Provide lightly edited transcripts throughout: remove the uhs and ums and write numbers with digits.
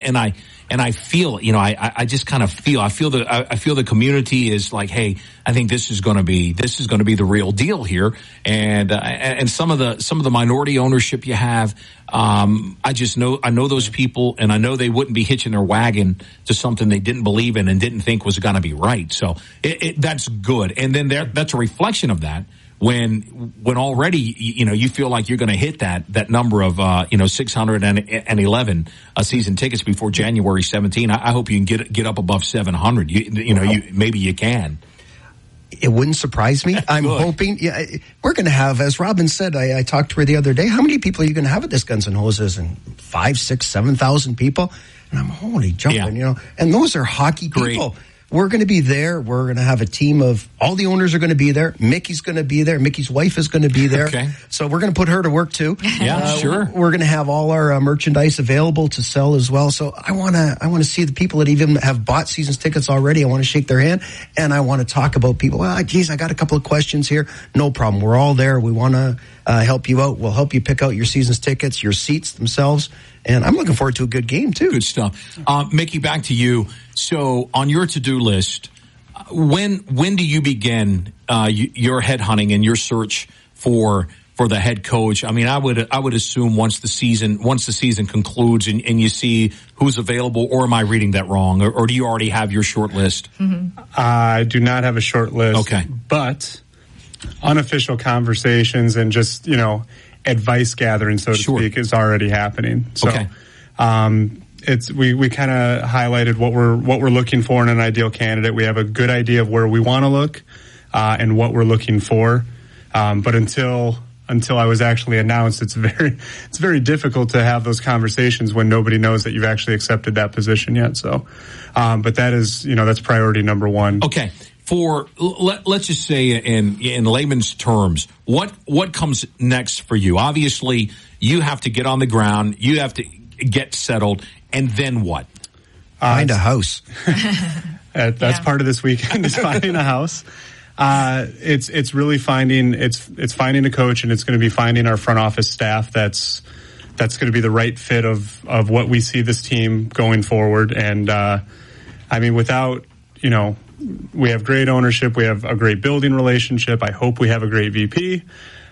and I feel, I just kind of feel, I feel the community is like, hey, I think this is going to be the real deal here. And some of the minority ownership you have, I know those people, and I know they wouldn't be hitching their wagon to something they didn't believe in and didn't think was going to be right. So that's good. And then that's a reflection of that. When already, you feel like you're going to hit that number of, 611 season tickets before January 17. I hope you can get up above 700. Maybe you can. It wouldn't surprise me. I'm hoping. Yeah, we're going to have, as Robin said, I talked to her the other day. How many people are you going to have at this Guns N' Roses? And 5, 6, 7,000 people. And I'm holy jumping, And those are hockey people. Great. We're going to be there. We're going to have a team of all the owners are going to be there. Mickey's going to be there. Mickey's wife is going to be there. Okay. So we're going to put her to work too. Yeah, sure. We're going to have all our merchandise available to sell as well. So I want to see the people that even have bought seasons tickets already. I want to shake their hand, and I want to talk about people. Well, geez, I got a couple of questions here. No problem. We're all there. We want to help you out. We'll help you pick out your season's tickets, your seats themselves. And I'm looking forward to a good game, too. Good stuff. Mickey, back to you. So on your to-do list, when do you begin your headhunting and your search for the head coach? I mean, I would assume once the season concludes and you see who's available, or am I reading that wrong? Or do you already have your short list? Mm-hmm. I do not have a short list. Okay. But unofficial conversations and just, advice gathering, so to speak, is already happening. So, okay. We kind of highlighted what we're looking for in an ideal candidate. We have a good idea of where we want to look, and what we're looking for. But until I was actually announced, it's very difficult to have those conversations when nobody knows that you've actually accepted that position yet. So, but that is, that's priority number one. Okay. Let's just say in layman's terms, what comes next for you? Obviously, you have to get on the ground, you have to get settled, and then what? Find a house. That's part of this weekend is finding a house. It's really finding a coach, and it's going to be finding our front office staff that's going to be the right fit of what we see this team going forward. And without we have great ownership. We have a great building relationship. I hope we have a great VP.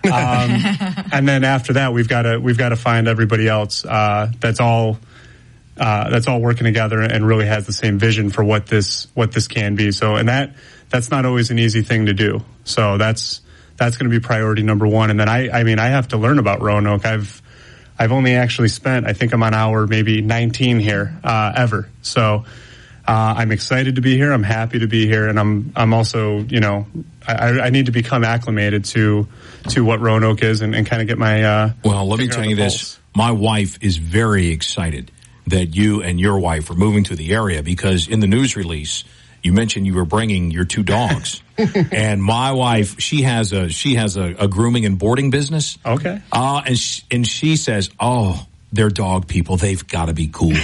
And then after that, we've got to find everybody else that's all working together and really has the same vision for what this can be. So, and that's not always an easy thing to do. So that's going to be priority number one. And then I have to learn about Roanoke. I've only actually spent, I think I'm on hour maybe 19 here ever. So. I'm excited to be here. I'm happy to be here, and I'm also, I need to become acclimated to what Roanoke is and kind of get my. Well, let me tell you this: my wife is very excited that you and your wife are moving to the area, because in the news release you mentioned you were bringing your 2 dogs, and my wife she has a grooming and boarding business. Okay. And she says, oh. They're dog people. They've got to be cool.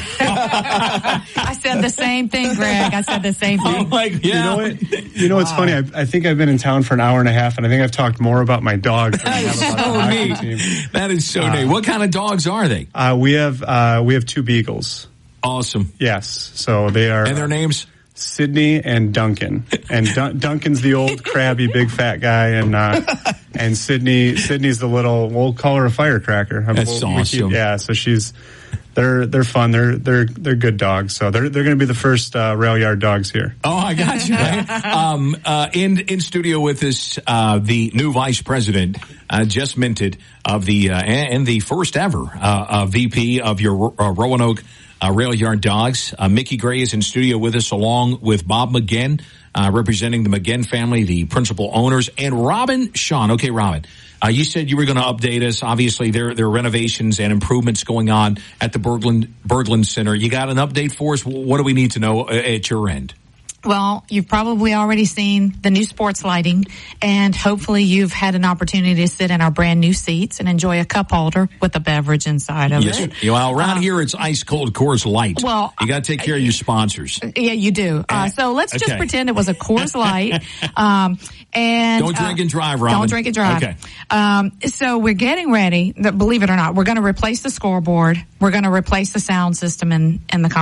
I said the same thing, Greg. I said the same thing. Like, yeah. You know what's funny? I think I've been in town for an hour and a half, and I think I've talked more about my dog than I have about the hockey team. That is so neat. What kind of dogs are they? We have 2 beagles. Awesome. Yes. So they are. And their names? Sydney and Duncan. And Duncan's the old crabby big fat guy, and Sydney's the little, we'll call her a firecracker. That's awesome. So they're fun. They're good dogs. So they're going to be the first rail yard dogs here. Oh, I got you. In studio with us, the new vice president, just minted of and the first ever VP of your Roanoke Rail Yard Dogs. Mickey Gray is in studio with us, along with Bob McGinn, representing the McGinn family, the principal owners, and Robin Sean. Okay, Robin, you said you were going to update us. Obviously, there are renovations and improvements going on at the Berglund Center. You got an update for us? What do we need to know at your end? Well, you've probably already seen the new sports lighting, and hopefully you've had an opportunity to sit in our brand new seats and enjoy a cup holder with a beverage inside of it. Well, around here it's ice cold Coors Light. Well, you got to take care of your sponsors. Yeah, you do. So let's just pretend it was a Coors Light. And don't drink and drive, Robin. Don't drink and drive. Okay. So we're getting ready. Believe it or not, we're going to replace the scoreboard. We're going to replace the sound system in the